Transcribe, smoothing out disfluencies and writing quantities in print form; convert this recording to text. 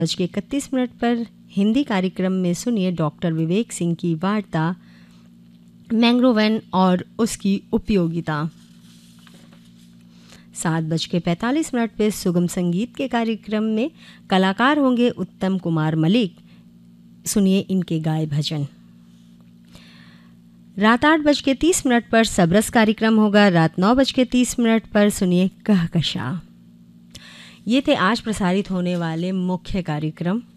7:31 पर हिंदी कार्यक्रम में सुनिए डॉक्टर विवेक सिंह की वार्ता मैंग्रोवन और उसकी उपयोगिता। 7:45 पर सुगम संगीत के कार्यक्रम में कलाकार होंगे उत्तम कुमार मलिक, सुनिए इनके गाए भजन। रात 8:30 पर सबरस कार्यक्रम होगा। रात 9:30 पर सुनिए कहकशा। ये थे आज प्रसारित होने वाले मुख्य कार्यक्रम।